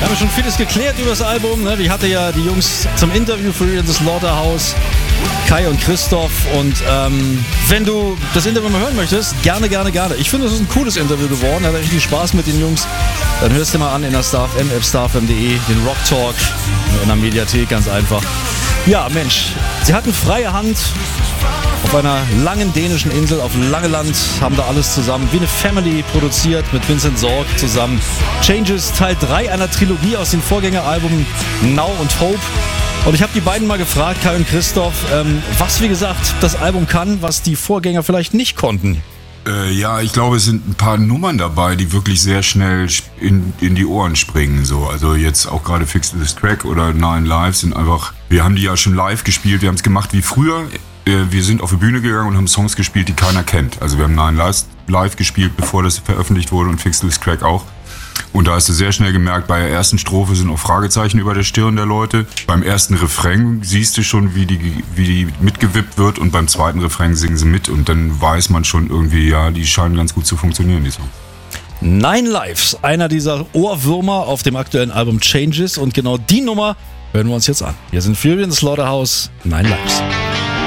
Wir haben schon vieles geklärt über das Album. Ne? Die hatte ja die Jungs zum Interview für The Slaughterhouse, Kai und Christoph. Und wenn du das Interview mal hören möchtest, gerne. Ich finde, es ist ein cooles Interview geworden. Hat richtig Spaß mit den Jungs. Dann hörst du mal an in der StarFM, App starfm.de, den Rock Talk in der Mediathek, ganz einfach. Ja, Mensch, sie hatten freie Hand auf einer langen dänischen Insel, auf Langeland, haben da alles zusammen, wie eine Family produziert, mit Vincent Sorg zusammen. Changes, Teil 3 einer Trilogie aus den Vorgängeralben Now und Hope. Und ich habe die beiden mal gefragt, Kai und Christoph, was, wie gesagt, das Album kann, was die Vorgänger vielleicht nicht konnten. Ja, ich glaube, es sind ein paar Nummern dabei, die wirklich sehr schnell in die Ohren springen. So. Also jetzt auch gerade Fix This Track oder Nine Lives sind einfach, wir haben die ja schon live gespielt, wir haben es gemacht wie früher. Wir sind auf die Bühne gegangen und haben Songs gespielt, die keiner kennt. Also wir haben Nine Lives live gespielt, bevor das veröffentlicht wurde, und Fix This Track auch. Und da hast du sehr schnell gemerkt, bei der ersten Strophe sind auch Fragezeichen über der Stirn der Leute. Beim ersten Refrain siehst du schon, wie die mitgewippt wird, und beim zweiten Refrain singen sie mit, und dann weiß man schon irgendwie, ja, die scheinen ganz gut zu funktionieren, die Songs. Nine Lives, einer dieser Ohrwürmer auf dem aktuellen Album Changes, und genau die Nummer hören wir uns jetzt an. Wir sind Fury in the Slaughterhouse, Nine Lives.